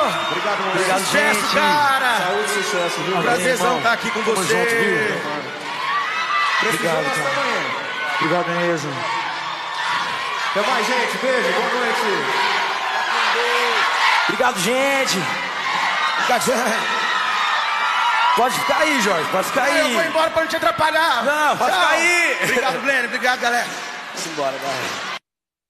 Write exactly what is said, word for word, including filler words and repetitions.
Obrigado, mano. Obrigado, Sucesso, gente. cara. Saúde e sucesso, viu? Prazerzão estar aqui com Tamo você. junto, viu? Precisou, Obrigado, nós cara. estamos aí. Obrigado mesmo. Até mais, gente. Beijo. Boa noite. Obrigado, gente. Obrigado, gente. Pode ficar aí, Jorge. Pode ficar aí. Eu vou embora pra não te atrapalhar. Não, pode Tchau. ficar aí. Obrigado, Glenn. Obrigado, galera. Simbora, galera.